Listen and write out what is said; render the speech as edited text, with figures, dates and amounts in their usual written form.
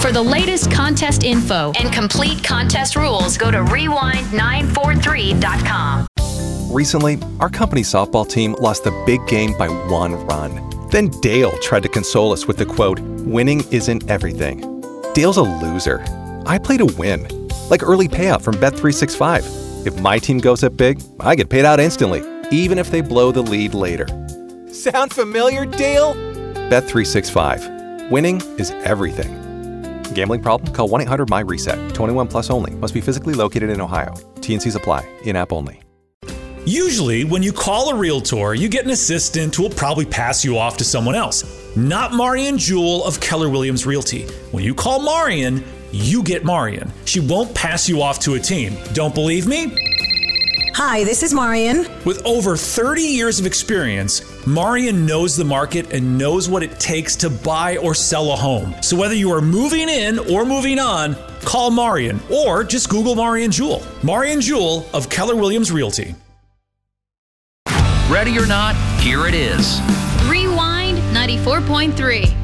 For the latest contest info and complete contest rules, go to rewind943.com. Recently, our company softball team lost the big game by 1 run. Then Dale tried to console us with the quote, "Winning isn't everything." Dale's a loser. I play to win, like early payout from Bet365. If my team goes up big, I get paid out instantly, even if they blow the lead later. Sound familiar, Dale? Bet365. Winning is everything. Gambling problem? Call 1-800-MY-RESET. 21 plus only. Must be physically located in Ohio. T&Cs apply. In-app only. Usually, when you call a realtor, you get an assistant who will probably pass you off to someone else. Not Marian Jewell of Keller Williams Realty. When you call Marian, you get Marian. She won't pass you off to a team. Don't believe me? Hi, this is Marian. With over 30 years of experience, Marian knows the market and knows what it takes to buy or sell a home. So whether you are moving in or moving on, call Marian or just Google Marian Jewell. Marian Jewell of Keller Williams Realty. Ready or not, here it is. Rewind 94.3.